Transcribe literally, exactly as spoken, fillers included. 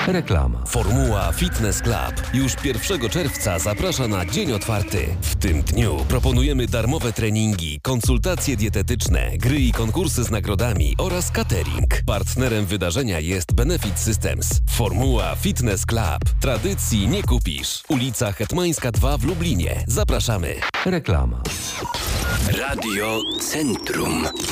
Reklama. Formuła Fitness Club już pierwszego czerwca zaprasza na dzień otwarty. W tym dniu proponujemy darmowe treningi, konsultacje dietetyczne, gry i konkursy z nagrodami oraz catering. Partnerem wydarzenia jest Benefit Systems. Formuła Fitness Club. Tradycji nie kupisz. Ulica Hetmańska dwa w Lublinie. Zapraszamy. Reklama. Radio Centrum.